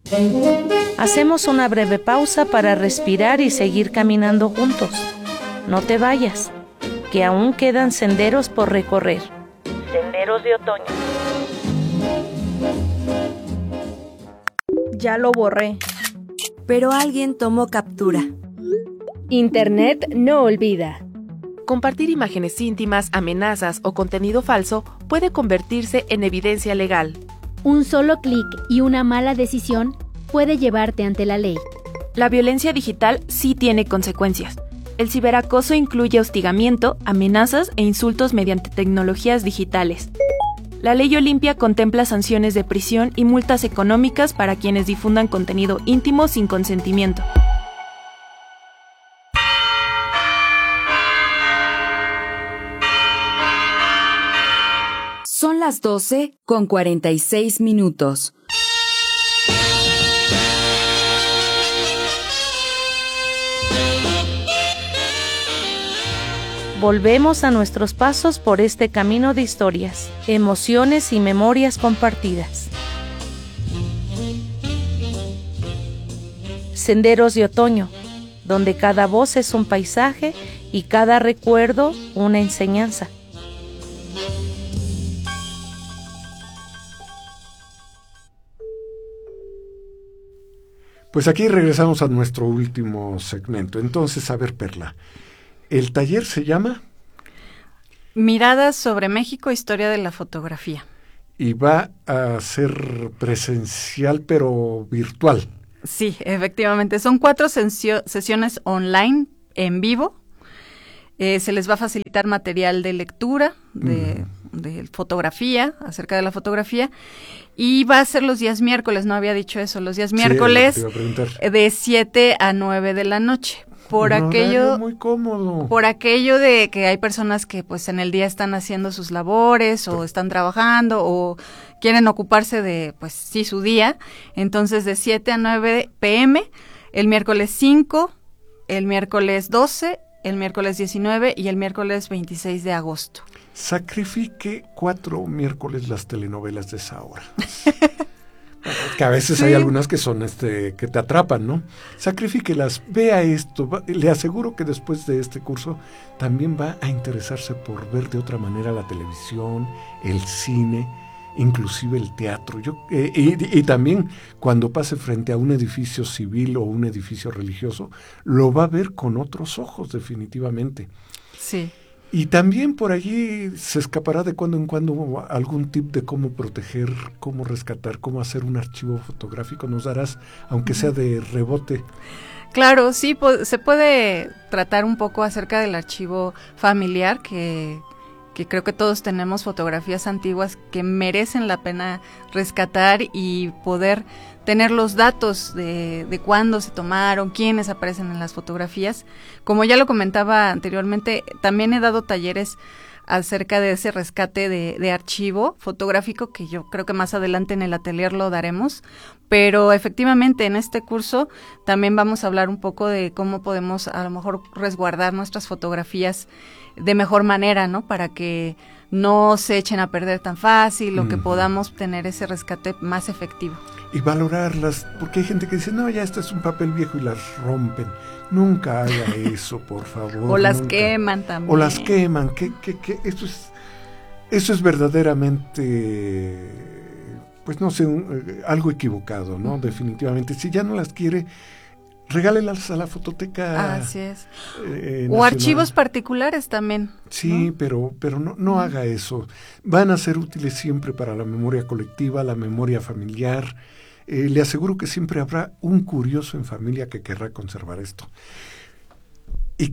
Hacemos una breve pausa para respirar y seguir caminando juntos. No te vayas, que aún quedan senderos por recorrer. Senderos de otoño. Ya lo borré. Pero alguien tomó captura. Internet no olvida. Compartir imágenes íntimas, amenazas o contenido falso puede convertirse en evidencia legal. Un solo clic y una mala decisión puede llevarte ante la ley. La violencia digital sí tiene consecuencias. El ciberacoso incluye hostigamiento, amenazas e insultos mediante tecnologías digitales. La Ley Olimpia contempla sanciones de prisión y multas económicas para quienes difundan contenido íntimo sin consentimiento. Son las 12:46. Volvemos a nuestros pasos por este camino de historias, emociones y memorias compartidas. Senderos de otoño, donde cada voz es un paisaje y cada recuerdo una enseñanza. Pues aquí regresamos a nuestro último segmento. Entonces, a ver, Perla, el taller se llama Miradas sobre México, historia de la fotografía. Y va a ser presencial, pero virtual. Sí, efectivamente. Son 4 sesiones online, en vivo. Se les va a facilitar material de lectura, de fotografía, acerca de la fotografía. Y va a ser los días miércoles, no había dicho eso, los días miércoles de 7 a 9 de la noche. Por aquello muy cómodo. Por aquello de que hay personas que pues en el día están haciendo sus labores o están trabajando o quieren ocuparse de pues sí su día. Entonces de 7 a 9 p.m. el miércoles 5, el miércoles 12, el miércoles 19 y el miércoles 26 de agosto. Sacrifique 4 miércoles las telenovelas de esa hora. Que a veces hay algunas que son que te atrapan, ¿no? Sacrifíquelas, vea esto, le aseguro que después de este curso también va a interesarse por ver de otra manera la televisión, el cine, inclusive el teatro. Y también cuando pase frente a un edificio civil o un edificio religioso, lo va a ver con otros ojos definitivamente. Sí. Y también por allí se escapará de cuando en cuando algún tip de cómo proteger, cómo rescatar, cómo hacer un archivo fotográfico. Nos darás, aunque sea de rebote. Claro, sí, se puede tratar un poco acerca del archivo familiar, que creo que todos tenemos fotografías antiguas que merecen la pena rescatar y poder tener los datos de cuándo se tomaron, quiénes aparecen en las fotografías. Como ya lo comentaba anteriormente, también he dado talleres acerca de ese rescate de archivo fotográfico, que yo creo que más adelante en el atelier lo daremos, pero efectivamente en este curso también vamos a hablar un poco de cómo podemos a lo mejor resguardar nuestras fotografías de mejor manera, ¿no? Para que no se echen a perder tan fácil o que podamos tener ese rescate más efectivo. Y valorarlas, porque hay gente que dice, no, ya este es un papel viejo y las rompen. Nunca haga eso, por favor. O las queman también. O las queman, que eso es verdaderamente, pues no sé, algo equivocado, ¿no? Definitivamente. Si ya no las quiere, regálelas a la fototeca. Así es. Nacional. O archivos particulares también. Sí, ¿no? pero no haga eso. Van a ser útiles siempre para la memoria colectiva, la memoria familiar. Le aseguro que siempre habrá un curioso en familia que querrá conservar esto. ¿Y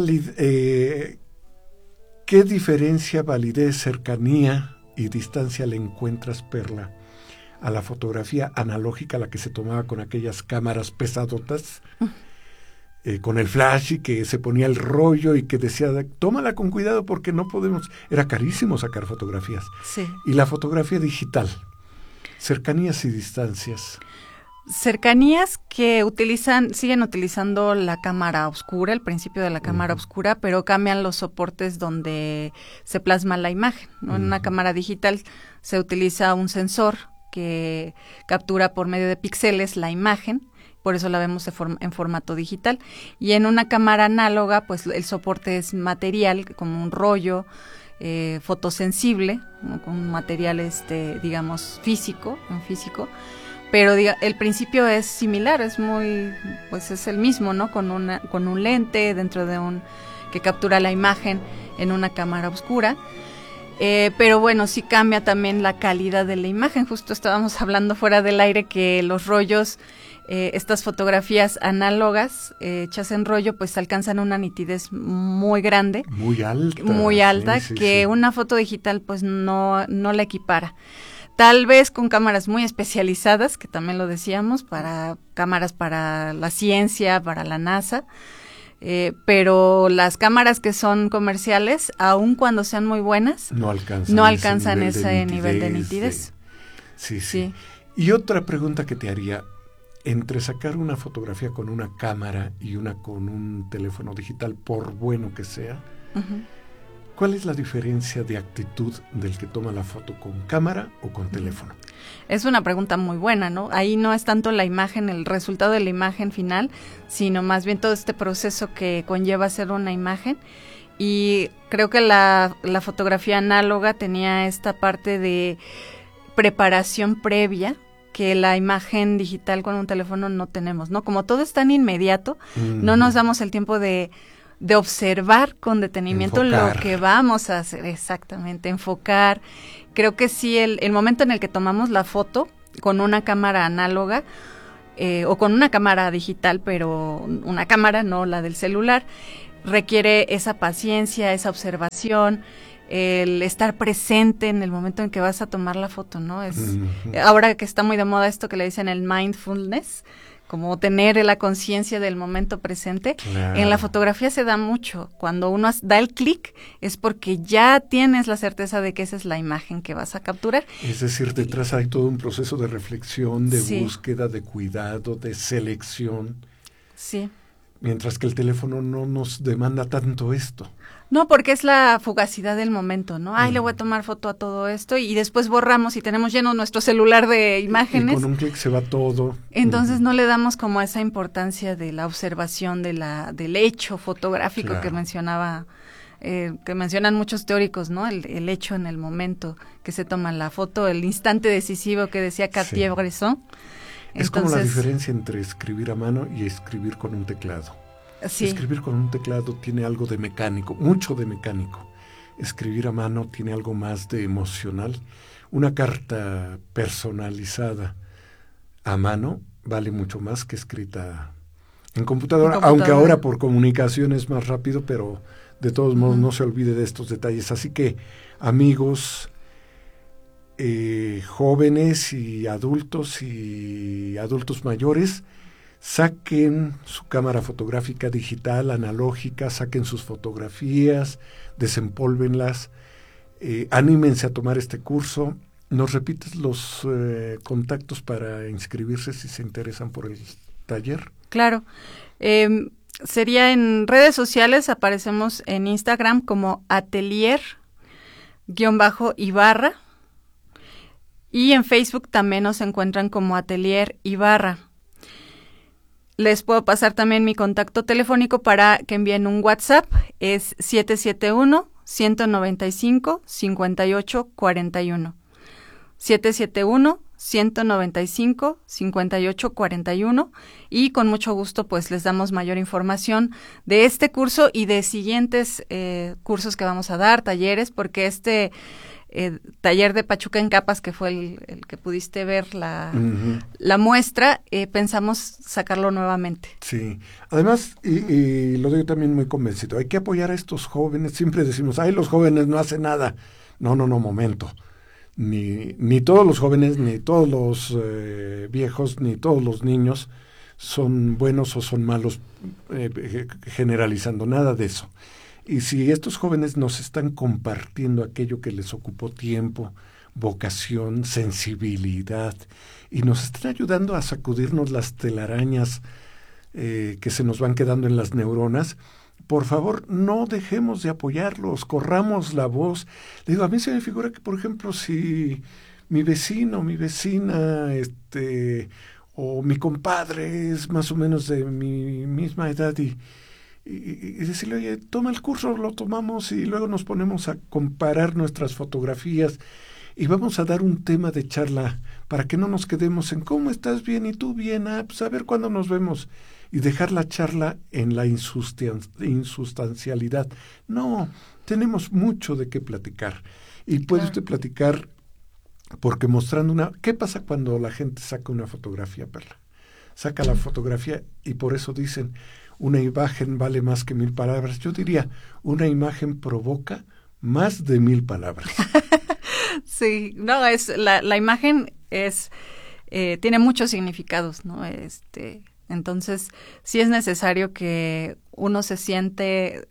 qué diferencia, validez, cercanía y distancia le encuentras, Perla, a la fotografía analógica, la que se tomaba con aquellas cámaras pesadotas, con el flash y que se ponía el rollo y que decía, tómala con cuidado porque no podemos, era carísimo sacar fotografías. Sí. Y la fotografía digital, cercanías y distancias. Cercanías que siguen utilizando la cámara oscura, el principio de la cámara oscura, pero cambian los soportes donde se plasma la imagen, ¿no? En una cámara digital se utiliza un sensor que captura por medio de píxeles la imagen, por eso la vemos en formato digital. Y en una cámara análoga, pues el soporte es material, como un rollo fotosensible, ¿no? Con un material, digamos, físico, pero el principio es similar, es el mismo, ¿no? Con un lente dentro de que captura la imagen en una cámara oscura. Pero bueno, sí cambia también la calidad de la imagen. Justo estábamos hablando fuera del aire que los rollos, estas fotografías análogas hechas en rollo, pues alcanzan una nitidez muy grande, muy alta, sí, que una foto digital pues no la equipara. Tal vez con cámaras muy especializadas, que también lo decíamos, para cámaras para la ciencia, para la NASA. Pero las cámaras que son comerciales, aun cuando sean muy buenas, no alcanzan ese nivel de nitidez. Sí. Y otra pregunta que te haría, entre sacar una fotografía con una cámara y una con un teléfono digital, por bueno que sea, ¿cuál es la diferencia de actitud del que toma la foto con cámara o con teléfono? Es una pregunta muy buena, ¿no? Ahí no es tanto la imagen, el resultado de la imagen final, sino más bien todo este proceso que conlleva hacer una imagen. Y creo que la fotografía análoga tenía esta parte de preparación previa que la imagen digital con un teléfono no tenemos, ¿no? Como todo es tan inmediato, no nos damos el tiempo de observar con detenimiento lo que vamos a hacer, exactamente, enfocar. Creo que sí, el momento en el que tomamos la foto con una cámara análoga o con una cámara digital, pero una cámara, no la del celular, requiere esa paciencia, esa observación, el estar presente en el momento en que vas a tomar la foto, ¿no? Ahora que está muy de moda esto que le dicen el mindfulness, como tener la conciencia del momento presente. Claro. En la fotografía se da mucho. Cuando uno da el clic es porque ya tienes la certeza de que esa es la imagen que vas a capturar. Es decir, detrás hay todo un proceso de reflexión, de búsqueda, de cuidado, de selección. Sí. Mientras que el teléfono no nos demanda tanto esto. No, porque es la fugacidad del momento, ¿no? Le voy a tomar foto a todo esto y después borramos y tenemos lleno nuestro celular de imágenes. Y con un clic se va todo. Entonces no le damos como esa importancia de la observación del hecho fotográfico que mencionaba, que mencionan muchos teóricos, ¿no? El hecho en el momento que se toma la foto, el instante decisivo que decía Cartier-Bresson. Es como la diferencia entre escribir a mano y escribir con un teclado. Sí. Escribir con un teclado tiene algo de mecánico, mucho de mecánico. Escribir a mano tiene algo más de emocional. Una carta personalizada a mano vale mucho más que escrita en computadora, aunque ahora por comunicación es más rápido, pero de todos modos no se olvide de estos detalles. Así que, amigos, jóvenes y adultos mayores, saquen su cámara fotográfica digital, analógica, saquen sus fotografías, desempólvenlas, anímense a tomar este curso. ¿Nos repites los contactos para inscribirse si se interesan por el taller? Claro. Sería en redes sociales, aparecemos en Instagram como Atelier_Ibarra y en Facebook también nos encuentran como Atelier Ibarra. Les puedo pasar también mi contacto telefónico para que envíen un WhatsApp, es 771-195-5841. 771-195-5841 y con mucho gusto pues les damos mayor información de este curso y de siguientes cursos que vamos a dar, talleres, porque taller de Pachuca en Capas, que fue el que pudiste ver la muestra, pensamos sacarlo nuevamente. Sí, además, y lo digo también muy convencido, hay que apoyar a estos jóvenes. Siempre decimos, los jóvenes no hacen nada. No, momento. Ni todos los jóvenes, ni todos los viejos, ni todos los niños son buenos o son malos, generalizando, nada de eso. Y si estos jóvenes nos están compartiendo aquello que les ocupó tiempo, vocación, sensibilidad, y nos están ayudando a sacudirnos las telarañas que se nos van quedando en las neuronas, por favor, no dejemos de apoyarlos, corramos la voz. Le digo, a mí se me figura que, por ejemplo, si mi vecino, mi vecina, o mi compadre es más o menos de mi misma edad y decirle, oye, toma el curso, lo tomamos y luego nos ponemos a comparar nuestras fotografías y vamos a dar un tema de charla para que no nos quedemos en ¿cómo estás? Bien, ¿y tú bien? Pues a ver cuándo nos vemos. Y dejar la charla en la insustancialidad. No, tenemos mucho de qué platicar. Y puede usted platicar porque mostrando ¿qué pasa cuando la gente saca una fotografía, Perla? Saca la fotografía y por eso dicen, una imagen vale más que 1000 palabras. Yo diría, una imagen provoca más de 1000 palabras. Sí, no, la imagen tiene muchos significados, ¿no? Entonces, sí es necesario que uno se sienta,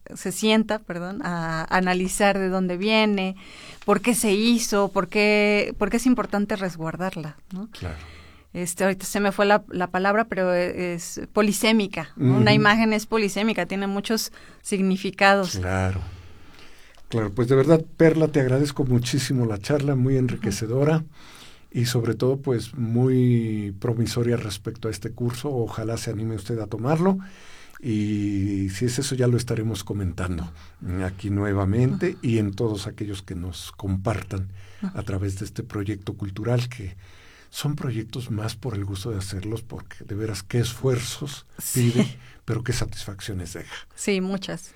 a analizar de dónde viene, por qué se hizo, por qué es importante resguardarla, ¿no? Claro. Ahorita se me fue la palabra, pero es polisémica, ¿no? Una imagen es polisémica, tiene muchos significados. Claro, pues de verdad, Perla, te agradezco muchísimo la charla, muy enriquecedora. Y sobre todo, pues, muy promisoria respecto a este curso. Ojalá se anime usted a tomarlo. Y si es eso, ya lo estaremos comentando aquí nuevamente y en todos aquellos que nos compartan a través de este proyecto cultural, que son proyectos más por el gusto de hacerlos, porque de veras qué esfuerzos pide, pero qué satisfacciones deja. Sí, muchas.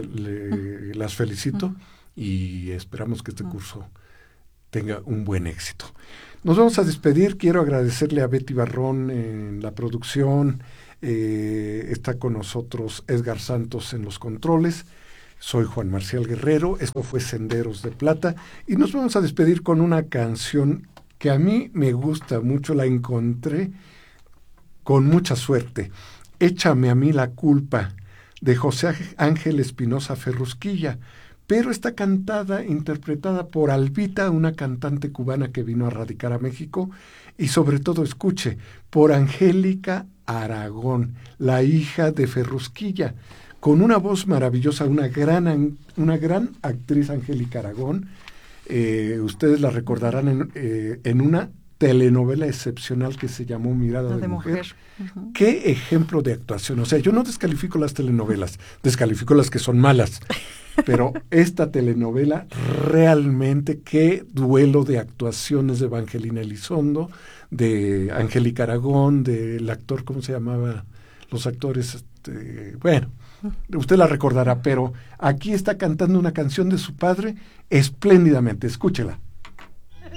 Las felicito y esperamos que este curso tenga un buen éxito. Nos vamos a despedir. Quiero agradecerle a Betty Barrón en la producción. Está con nosotros Edgar Santos en los controles. Soy Juan Marcial Guerrero. Esto fue Senderos de Plata. Y nos vamos a despedir con una canción que a mí me gusta mucho. La encontré con mucha suerte. Échame a mí la culpa, de José Ángel Espinosa Ferrusquilla. Pero está interpretada por Albita, una cantante cubana que vino a radicar a México, y sobre todo, escuche, por Angélica Aragón, la hija de Ferrusquilla, con una voz maravillosa, una gran actriz, Angélica Aragón. Ustedes la recordarán en una telenovela excepcional que se llamó Mirada de Mujer. Uh-huh. Qué ejemplo de actuación. O sea, yo no descalifico las telenovelas, descalifico las que son malas. Pero esta telenovela, realmente, qué duelo de actuaciones de Evangelina Elizondo, de Angélica Aragón, del actor, ¿cómo se llamaba? Los actores, bueno, usted la recordará, pero aquí está cantando una canción de su padre espléndidamente. Escúchela.